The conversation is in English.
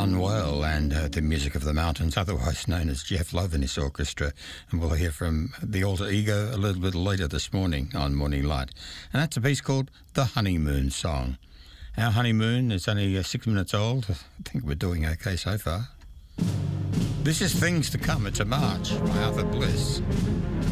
John Whale and the Music of the Mountains, otherwise known as Jeff Love and his orchestra. And we'll hear from the Alter Ego a little bit later this morning on Morning Light. And that's a piece called The Honeymoon Song. Our honeymoon is only 6 minutes old. I think we're doing okay so far. This is Things to Come. It's a march by Arthur Bliss.